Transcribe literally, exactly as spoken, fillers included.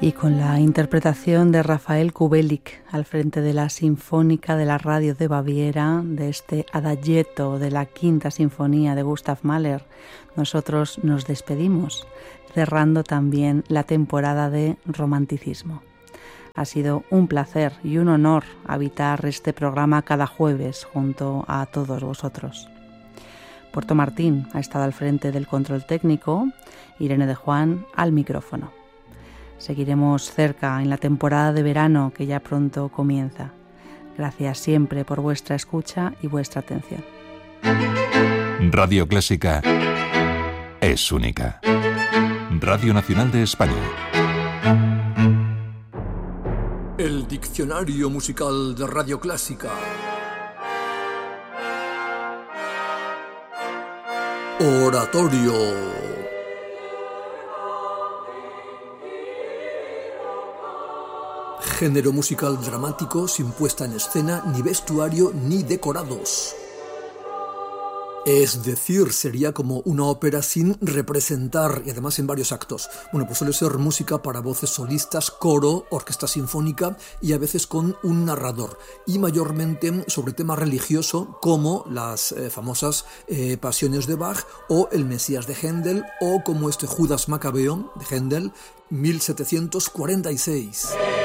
y con la interpretación de Rafael Kubelik al frente de la Sinfónica de la Radio de Baviera, de este Adagietto de la Quinta Sinfonía de Gustav Mahler, nosotros nos despedimos, cerrando también la temporada de Romanticismo. Ha sido un placer y un honor habitar este programa cada jueves junto a todos vosotros. Puerto Martín ha estado al frente del control técnico, Irene de Juan al micrófono. Seguiremos cerca en la temporada de verano que ya pronto comienza. Gracias siempre por vuestra escucha y vuestra atención. Radio Clásica es única. Radio Nacional de España. El diccionario musical de Radio Clásica. Oratorio. Género musical dramático sin puesta en escena, ni vestuario, ni decorados. Es decir, sería como una ópera sin representar y además en varios actos. Bueno, pues suele ser música para voces solistas, coro, orquesta sinfónica y a veces con un narrador. Y mayormente sobre tema religioso como las eh, famosas eh, Pasiones de Bach o El Mesías de Händel o como este Judas Macabeo de Händel, mil setecientos cuarenta y seis.